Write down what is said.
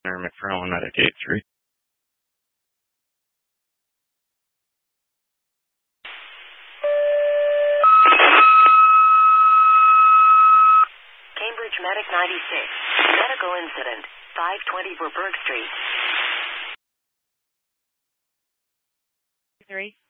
McFarland Medic 8-3. Cambridge Medic 96. Medical incident. 520 Verberg Street. 3.